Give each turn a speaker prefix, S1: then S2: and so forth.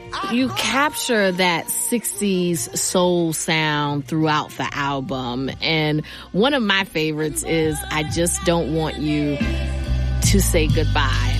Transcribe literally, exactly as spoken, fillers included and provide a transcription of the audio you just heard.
S1: you capture that sixties soul sound throughout the album. And one of my favorites is I Just Don't Want You to Say Goodbye.